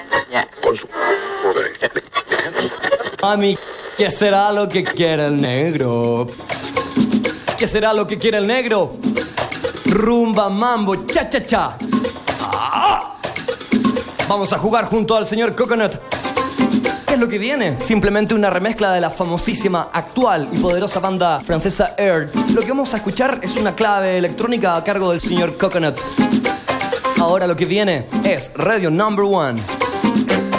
Mami, ¿qué será lo que quiere el negro? ¿Qué será lo que quiere el negro? Rumba, mambo, cha-cha-cha. ¡Ah! Vamos a jugar junto al señor Coconut. ¿Qué es lo que viene? Simplemente una remezcla de la famosísima, actual y poderosa banda francesa Air. Lo que vamos a escuchar es una clave electrónica a cargo del señor Coconut. Ahora lo que viene es Radio Number One.